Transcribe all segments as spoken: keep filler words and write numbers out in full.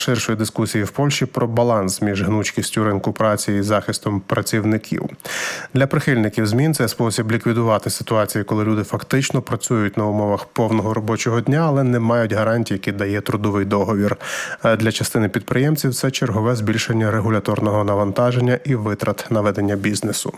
ширшої дискусії в Польщі про баланс між гнучкістю ринку праці і захистом працівників. Для прихильників змін це спосіб ліквідувати ситуацію, коли люди фактично працюють на умовах повного робочого дня, але не мають гарантій, які дає трудовий договір. Для частини підприємців це чергове збільшення регуляторного навантаження і витрат на ведення бізнесу.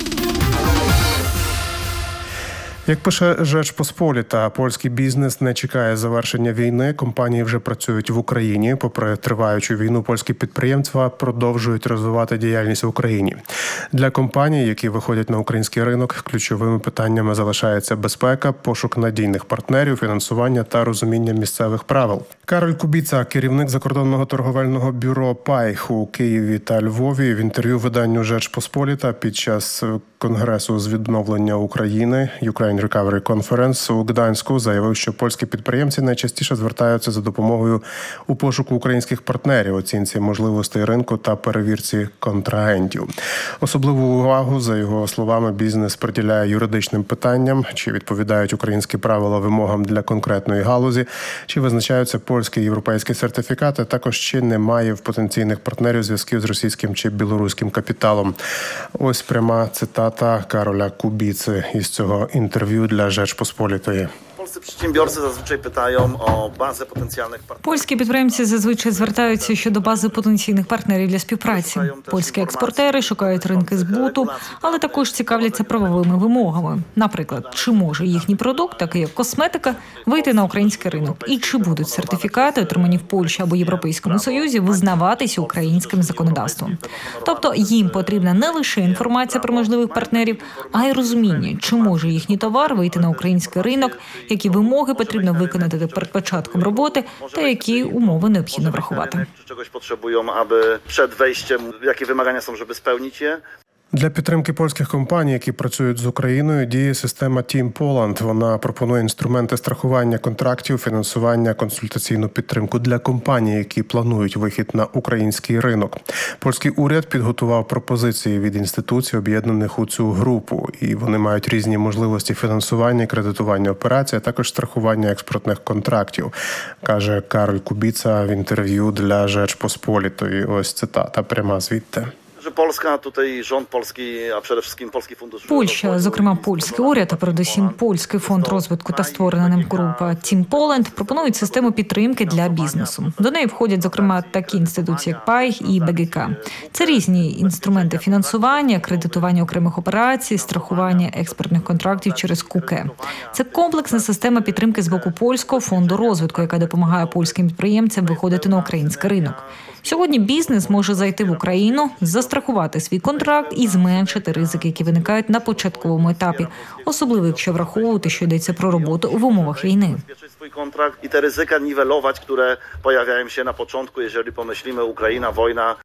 Як пише Rzeczpospolita, польський бізнес не чекає завершення війни. Компанії вже працюють в Україні. Попри триваючу війну, польські підприємства продовжують розвивати діяльність в Україні. Для компаній, які виходять на український ринок, ключовими питаннями залишається безпека, пошук надійних партнерів, фінансування та розуміння місцевих правил. Кароль Кубіца, керівник закордонного торговельного бюро «Пайх» у Києві та Львові, в інтерв'ю виданню «Rzeczpospolita» під час Конгресу з відновлення України Ukraine Recovery Conference у Гданську заявив, що польські підприємці найчастіше звертаються за допомогою у пошуку українських партнерів, оцінці можливостей ринку та перевірці контрагентів. Особливу увагу, за його словами, бізнес приділяє юридичним питанням, чи відповідають українські правила вимогам для конкретної галузі, чи визначаються польські і європейські сертифікати, також чи немає в потенційних партнерів зв'язків з російським чи білоруським капіталом. Ось пряма цитата Кароля Кубіци із цього інтерв'ю для Rzeczpospolitej. Polscy przedsiębiorcy zazwyczaj pytają o bazę potencjalnych partnerów. Польські підприємці зазвичай звертаються щодо бази потенційних партнерів для співпраці. Польські експортери шукають ринки збуту, але також цікавляться правовими вимогами. Наприклад, чи може їхній продукт, такий як косметика, вийти на український ринок? І чи будуть сертифікати, отримані в Польщі або Європейському Союзі, визнаватися українським законодавством? Тобто їм потрібна не лише інформація про можливих партнерів, а й розуміння, чи може їхній товар вийти на український ринок, які вимоги потрібно виконати перед початком роботи та які умови необхідно врахувати. Czegoś potrzebują, aby przed wejściem, jakie wymagania są, żeby spełnić je. Для підтримки польських компаній, які працюють з Україною, діє система Team Poland. Вона пропонує інструменти страхування контрактів, фінансування, консультаційну підтримку для компаній, які планують вихід на український ринок. Польський уряд підготував пропозиції від інституцій, об'єднаних у цю групу, і вони мають різні можливості фінансування, кредитування операцій, а також страхування експортних контрактів, каже Кароль Кубіца в інтерв'ю для Rzeczpospolitej. Ось цитата пряма звідти. Polska, tutaj rząd polski, a przede wszystkim Polski Fundusz. Польща, зокрема польський уряд, а передусім польський фонд розвитку та створена ним група Team Poland, пропонують систему підтримки для бізнесу. До неї входять, зокрема, такі інституції, як Пайх і БГК. Це різні інструменти фінансування, кредитування окремих операцій, страхування експортних контрактів через КУКЕ. Це комплексна система підтримки з боку польського фонду розвитку, яка допомагає польським підприємцям виходити на український ринок. Сьогодні бізнес може зайти в Україну, застрахувати свій контракт і зменшити ризики, які виникають на початковому етапі, особливо якщо враховувати, що йдеться про роботу в умовах війни. Swój kontrakt i te ryzyka niwelować, które pojawiają się na początku, jeżeli pomyślimy Ukraina, wojna.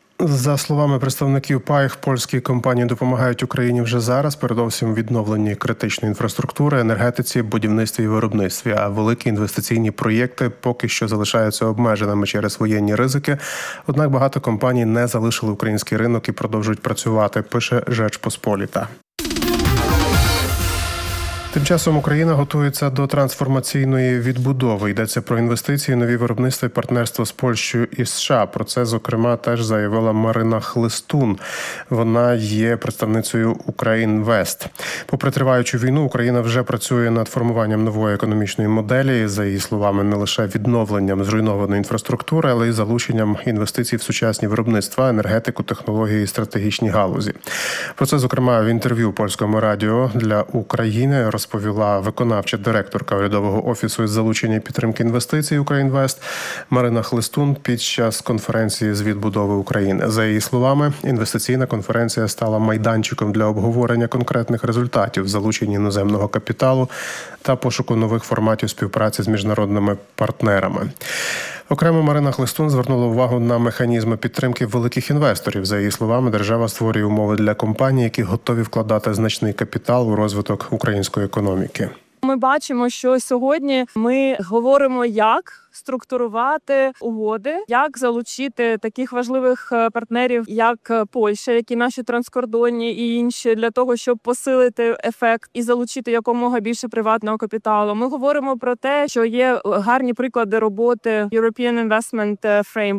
За словами представників Пайх, польські компанії допомагають Україні вже зараз, передовсім відновленні критичної інфраструктури, енергетиці, будівництві і виробництві, а великі інвестиційні проєкти поки що залишаються обмеженими через воєнні ризики. Однак багато компаній не залишили український ринок і продовжують працювати, пише Rzeczpospolita. Тим часом Україна готується до трансформаційної відбудови. Йдеться про інвестиції, нові виробництва і партнерство з Польщею і США. Про це, зокрема, теж заявила Марина Хлистун. Вона є представницею «Укрінвест». Попри триваючу війну, Україна вже працює над формуванням нової економічної моделі. За її словами, не лише відновленням зруйнованої інфраструктури, але й залученням інвестицій в сучасні виробництва, енергетику, технології і стратегічні галузі. Про це, зокрема, в інтерв'ю Польському радіо для України розповіла виконавча директорка урядового офісу із залучення і підтримки інвестицій «Укрінвест» Марина Хлистун під час конференції з відбудови України. За її словами, інвестиційна конференція стала майданчиком для обговорення конкретних результатів, залучення іноземного капіталу та пошуку нових форматів співпраці з міжнародними партнерами. Окремо Марина Хлистун звернула увагу на механізми підтримки великих інвесторів. За її словами, держава створює умови для компаній, які готові вкладати значний капітал у розвиток української економіки. ми бачимо, що сьогодні ми говоримо, як структурувати угоди, як залучити таких важливих партнерів, як Польща, які наші транскордонні і інші, для того, щоб посилити ефект і залучити якомога більше приватного капіталу. Ми говоримо про те, що є гарні приклади роботи European Investment Framework,